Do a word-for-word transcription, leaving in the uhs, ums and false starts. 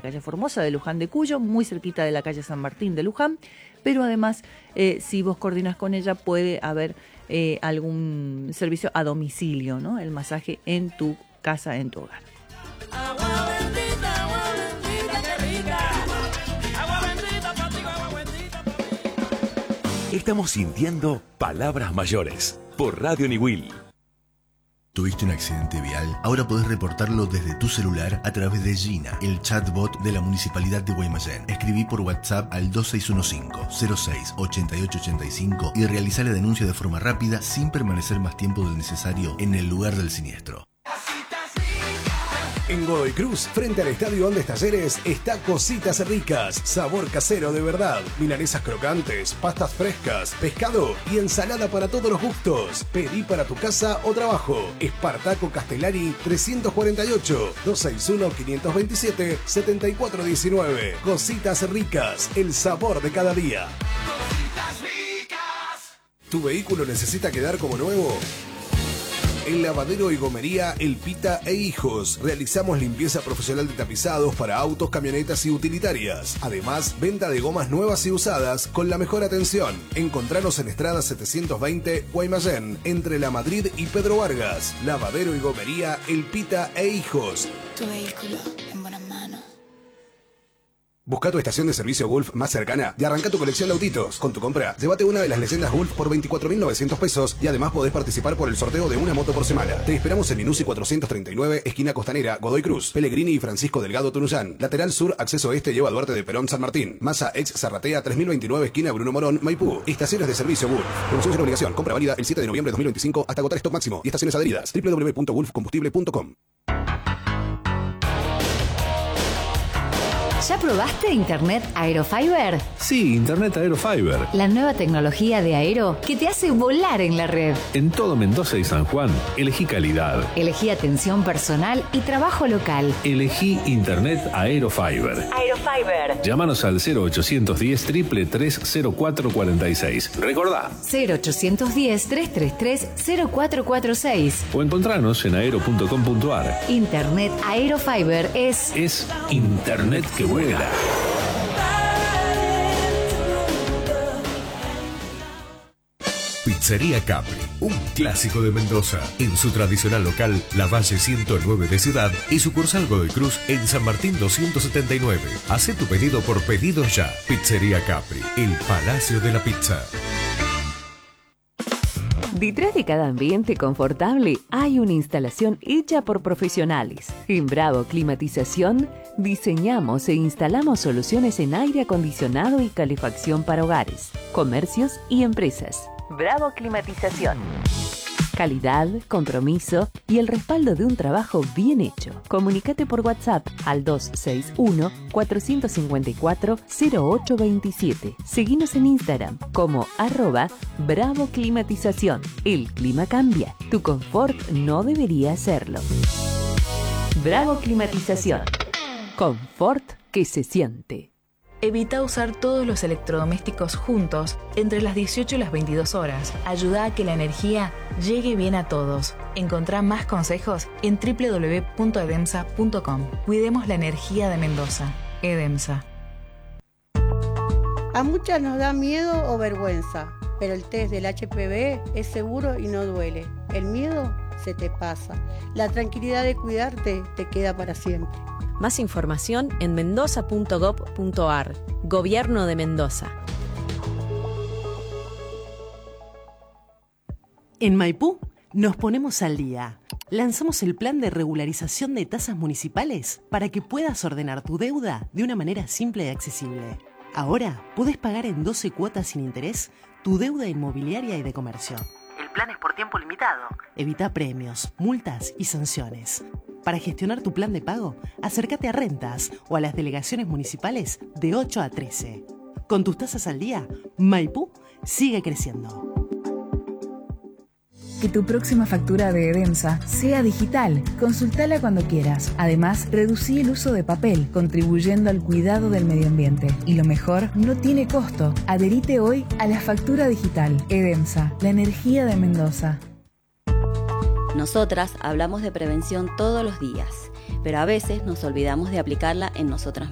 calle Formosa de Luján de Cuyo, muy cerquita de la calle San Martín de Luján, pero además, eh, si vos coordinas con ella, puede haber eh, algún servicio a domicilio, ¿no? El masaje en tu casa, en tu hogar. Agua bendita, agua bendita, qué rica. Agua bendita, contigo, agua bendita, contigo. Estamos sintiendo Palabras Mayores por Radio Niwil. ¿Tuviste un accidente vial? Ahora podés reportarlo desde tu celular a través de Gina, el chatbot de la Municipalidad de Guaymallén. Escribí por WhatsApp al dos seis uno cinco, cero seis, ocho ocho ocho cinco y realizá la denuncia de forma rápida sin permanecer más tiempo del necesario en el lugar del siniestro. En Godoy Cruz, frente al Estadio Andes Talleres, está Cositas Ricas, sabor casero de verdad, milanesas crocantes, pastas frescas, pescado y ensalada para todos los gustos. Pedí para tu casa o trabajo. Espartaco Castellari trescientos cuarenta y ocho, doscientos sesenta y uno, quinientos veintisiete, setenta y cuatro diecinueve. Cositas Ricas, el sabor de cada día. Cositas Ricas. ¿Tu vehículo necesita quedar como nuevo? En Lavadero y Gomería El Pita e Hijos realizamos limpieza profesional de tapizados para autos, camionetas y utilitarias. Además, venta de gomas nuevas y usadas con la mejor atención. Encontranos en Estrada setecientos veinte, Guaymallén, entre La Madrid y Pedro Vargas. Lavadero y Gomería El Pita e Hijos. Tu vehículo en buenas manos. Busca tu estación de servicio Gulf más cercana y arranca tu colección de autitos. Con tu compra, llévate una de las leyendas Gulf por veinticuatro mil novecientos pesos y además podés participar por el sorteo de una moto por semana. Te esperamos en Inusi cuatrocientos treinta y nueve, esquina Costanera, Godoy Cruz, Pellegrini y Francisco Delgado Tunuyán. Lateral sur, acceso este, lleva a Duarte de Perón San Martín. Masa ex Zarratea tres mil veintinueve, esquina Bruno Morón, Maipú. Estaciones de servicio Gulf. Promoción sin obligación. Compra válida el siete de noviembre de dos mil veinticinco hasta agotar stock máximo. Y estaciones adheridas. doble u doble u doble u punto gulf combustible punto com. ¿Ya probaste Internet Aerofiber? Sí, Internet Aerofiber. La nueva tecnología de Aero que te hace volar en la red. En todo Mendoza y San Juan, elegí calidad. Elegí atención personal y trabajo local. Elegí Internet Aerofiber. Aerofiber. Llámanos al cero ochocientos diez, triple tres, cero cuatro cuarenta y seis. Recordá. cero ochocientos diez, trescientos treinta y tres, cero cuatro cuarenta y seis. O encontranos en aero punto com punto ar. Internet Aerofiber es... Es Internet que vuela. Pizzería Capri, un clásico de Mendoza. En su tradicional local, La Valle ciento nueve de Ciudad y sucursal Godoy Cruz en San Martín doscientos setenta y nueve. Hacé tu pedido por Pedido Ya. Pizzería Capri, el Palacio de la Pizza. Detrás de cada ambiente confortable hay una instalación hecha por profesionales. En Bravo Climatización diseñamos e instalamos soluciones en aire acondicionado y calefacción para hogares, comercios y empresas. Bravo Climatización. Calidad, compromiso y el respaldo de un trabajo bien hecho. Comunícate por WhatsApp al dos seis uno, cuatro cinco cuatro, cero ocho dos siete. Seguinos en Instagram como arroba Bravo Climatización. El clima cambia. Tu confort no debería hacerlo. Bravo Climatización. Confort que se siente. Evita usar todos los electrodomésticos juntos entre las dieciocho y las veintidós horas. Ayuda a que la energía llegue bien a todos. Encontrá más consejos en doble u doble u doble u punto edemsa punto com. Cuidemos la energía de Mendoza. Edemsa. A muchas nos da miedo o vergüenza, pero el test del H P V es seguro y no duele. El miedo se te pasa. La tranquilidad de cuidarte te queda para siempre. Más información en mendoza punto gob punto ar. Gobierno de Mendoza. En Maipú nos ponemos al día. Lanzamos el plan de regularización de tasas municipales para que puedas ordenar tu deuda de una manera simple y accesible. Ahora podés pagar en doce cuotas sin interés tu deuda inmobiliaria y de comercio. El plan es por tiempo limitado. Evita premios, multas y sanciones. Para gestionar tu plan de pago, acércate a Rentas o a las delegaciones municipales de ocho a trece. Con tus tasas al día, Maipú sigue creciendo. Que tu próxima factura de Edemsa sea digital. Consultala cuando quieras. Además, reducí el uso de papel, contribuyendo al cuidado del medio ambiente. Y lo mejor, no tiene costo. Adherite hoy a la factura digital. Edemsa, la energía de Mendoza. Nosotras hablamos de prevención todos los días, pero a veces nos olvidamos de aplicarla en nosotras mismas.